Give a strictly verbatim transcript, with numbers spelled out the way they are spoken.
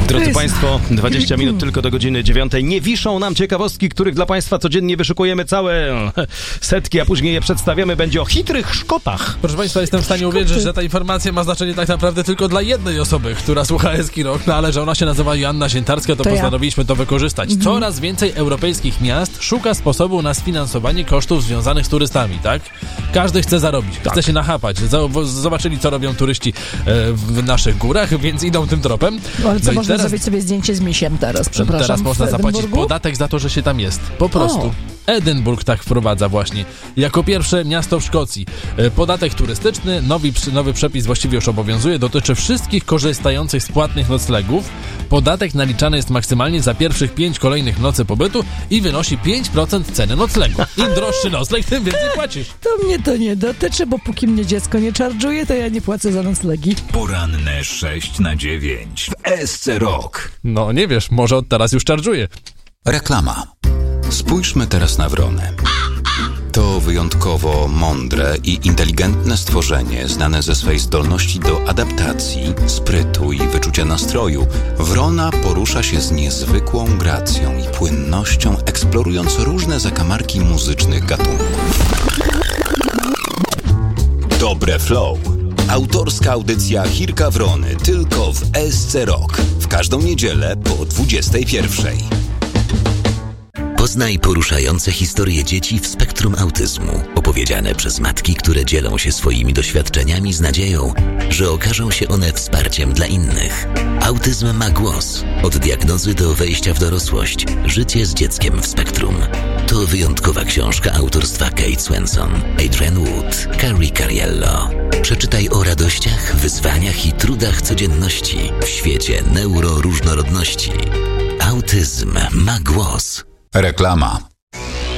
Drodzy Państwo, dwadzieścia minut tylko do godziny dziewiątej. Nie wiszą nam ciekawostki, których dla Państwa codziennie wyszukujemy całe setki, a później je przedstawiamy. Będzie o chytrych Szkotach. Proszę Państwa, jestem w stanie uwierzyć, że ta informacja ma znaczenie tak naprawdę tylko dla jednej osoby, która słucha Eski Rock, no ale że ona się nazywa Joanna Sientarska, to, to postanowiliśmy ja. to wykorzystać. Mhm. Coraz więcej europejskich miast szuka sposobu na sfinansowanie kosztów związanych z turystami, tak? Każdy chce zarobić, tak. chce się nachapać. Zobaczyli, co robią turyści w naszych górach, więc idą tym tropem. Ale co, no można teraz, zrobić sobie zdjęcie z misiem teraz, przepraszam. Teraz można zapłacić podatek za to, że się tam jest. Po prostu. O. Edynburg tak wprowadza właśnie. Jako pierwsze miasto w Szkocji. Podatek turystyczny, nowy, nowy przepis właściwie już obowiązuje, dotyczy wszystkich korzystających z płatnych noclegów. Podatek naliczany jest maksymalnie za pierwszych pięć kolejnych nocy pobytu i wynosi pięć procent ceny noclegu. Im droższy nocleg, tym więcej płacisz. To mnie to nie dotyczy, bo póki mnie dziecko nie czarżuje, to ja nie płacę za noclegi. Poranne sześć na dziewięć w S C Rock. No nie wiesz, może od teraz już czarżuje. Reklama. Spójrzmy teraz na wronę. To wyjątkowo mądre i inteligentne stworzenie, znane ze swej zdolności do adaptacji, sprytu i wyczucia nastroju. Wrona porusza się z niezwykłą gracją i płynnością, eksplorując różne zakamarki muzycznych gatunków. Dobre Flow. Autorska audycja Chirka Wrony tylko w S C Rock. W każdą niedzielę po dwudziestej pierwszej. Poznaj poruszające historie dzieci w spektrum autyzmu, opowiedziane przez matki, które dzielą się swoimi doświadczeniami z nadzieją, że okażą się one wsparciem dla innych. Autyzm ma głos. Od diagnozy do wejścia w dorosłość. Życie z dzieckiem w spektrum. To wyjątkowa książka autorstwa Kate Swenson, Adrian Wood, Carrie Cariello. Przeczytaj o radościach, wyzwaniach i trudach codzienności w świecie neuroróżnorodności. Autyzm ma głos. Reklama.